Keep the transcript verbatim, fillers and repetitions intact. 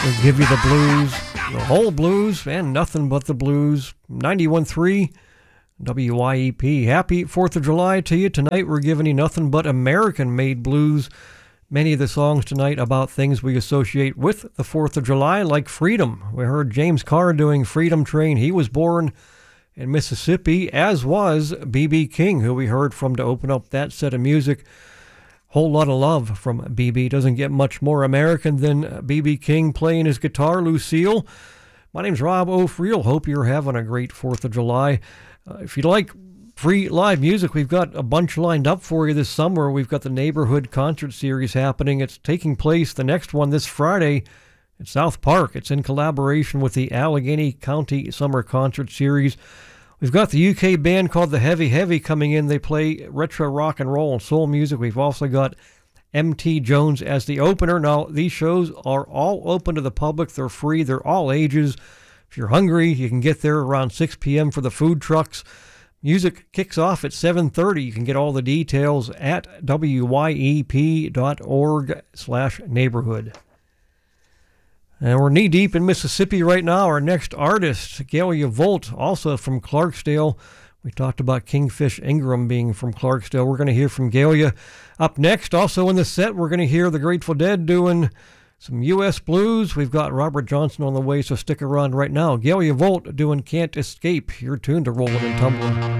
We'll give you the blues, the whole blues, and nothing but the blues. ninety-one point three W Y E P. Happy fourth of July to you. Tonight we're giving you nothing but American-made blues. Many of the songs tonight about things we associate with the fourth of July, like freedom. We heard James Carr doing Freedom Train. He was born in Mississippi, as was B B King, who we heard from to open up that set of music. Whole lot of love from B B. Doesn't get much more American than B B King playing his guitar, Lucille. My name's Rob O'Friel. Hope you're having a great fourth of July. Uh, if you like free live music, we've got a bunch lined up for you this summer. We've got the Neighborhood Concert Series happening. It's taking place, the next one, this Friday at South Park. It's in collaboration with the Allegheny County Summer Concert Series. We've got the U K band called the Heavy Heavy coming in. They play retro rock and roll and soul music. We've also got M T Jones as the opener. Now, these shows are all open to the public. They're free. They're all ages. If you're hungry, you can get there around six p.m. for the food trucks. Music kicks off at seven thirty. You can get all the details at W Y E P dot org slash neighborhood. And we're knee-deep in Mississippi right now. Our next artist, Galia Volt, also from Clarksdale. We talked about Kingfish Ingram being from Clarksdale. We're going to hear from Galia. Up next, also in the set, we're going to hear the Grateful Dead doing some U S blues. We've got Robert Johnson on the way, so stick around right now. Galia Volt doing Can't Escape. You're tuned to Rolling and Tumbling.